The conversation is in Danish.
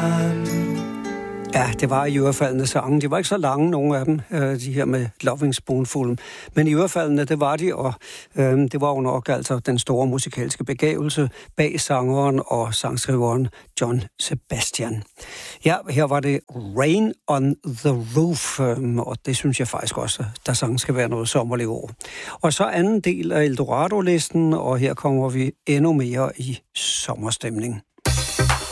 Ja, det var i ørefaldende sange. De var ikke så lange, nogle af dem, de her med Loving Spoonful. Men i ørefaldende, det var de, og det var jo nok altså den store musikalske begævelse bag sangeren og sangskriveren John Sebastian. Ja, her var det Rain on the Roof, og det synes jeg faktisk også, der sangen skal være noget sommerligt over. Og så anden del af Eldorado-listen, og her kommer vi endnu mere i sommerstemning.